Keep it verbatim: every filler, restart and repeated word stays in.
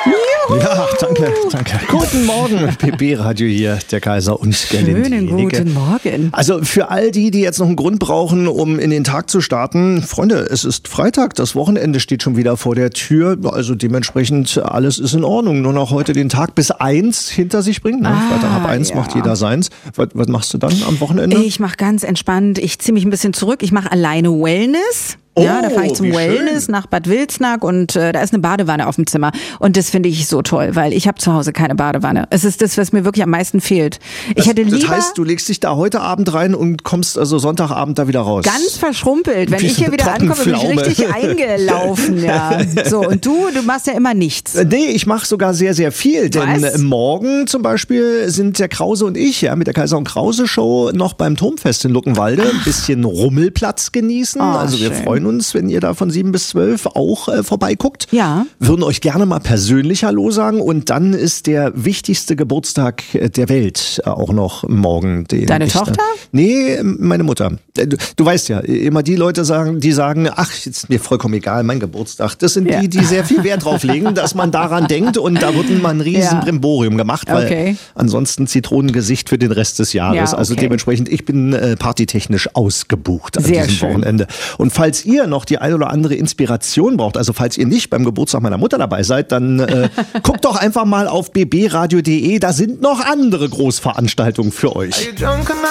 Ja, danke, danke. Guten Morgen, P B-Radio hier, der Kaiser und der Schönen guten Morgen. Also für all die, die jetzt noch einen Grund brauchen, um in den Tag zu starten, Freunde, es ist Freitag, das Wochenende steht schon wieder vor der Tür, also dementsprechend alles ist in Ordnung. Nur noch heute den Tag bis eins hinter sich bringen. Ne? Ah, Freitag ab eins ja. macht jeder seins. Was, was machst du dann am Wochenende? Ich mache ganz entspannt, ich ziehe mich ein bisschen zurück, ich mache alleine Wellness. Oh, ja, da fahre ich zum wie Wellness schön. nach Bad Wilsnack und äh, da ist eine Badewanne auf dem Zimmer. Und das finde ich so toll, weil ich habe zu Hause keine Badewanne. Es ist das, was mir wirklich am meisten fehlt. Ich das, hätte lieber das heißt, du legst dich da heute Abend rein und kommst also Sonntagabend da wieder raus. ganz verschrumpelt. Wenn Wie ich hier eine wieder ankomme, bin ich Trockenpflaume. richtig eingelaufen. Ja. So, und du, du machst ja immer nichts. Nee, ich mache sogar sehr, sehr viel, denn Was? morgen zum Beispiel sind der Krause und ich ja mit der Kaiser und Krause Show noch beim Turmfest in Luckenwalde ein bisschen Rummelplatz genießen. Oh, also wir schön. freuen uns, wenn ihr da von sieben bis zwölf auch äh, vorbeiguckt. Ja. Würden euch gerne mal persönlich Hallo sagen und dann ist der wichtigste Geburtstag äh, der Welt äh, auch noch morgen. Den Deine ich, Tochter? Nee, meine Mutter. Äh, Du, du weißt ja, immer die Leute sagen, die sagen, ach, ist mir vollkommen egal, mein Geburtstag. Das sind Ja. die, die sehr viel Wert drauf legen, dass man daran denkt und da wird mal ein riesen Ja. Brimborium gemacht, weil Okay. ansonsten Zitronengesicht für den Rest des Jahres. Ja, Also okay. dementsprechend, ich bin äh, partytechnisch ausgebucht an Sehr diesem schön. Wochenende. Und falls ihr noch die ein oder andere Inspiration braucht, also falls ihr nicht beim Geburtstag meiner Mutter dabei seid, dann äh, guckt doch einfach mal auf b b radio punkt de, da sind noch andere Großveranstaltungen für euch.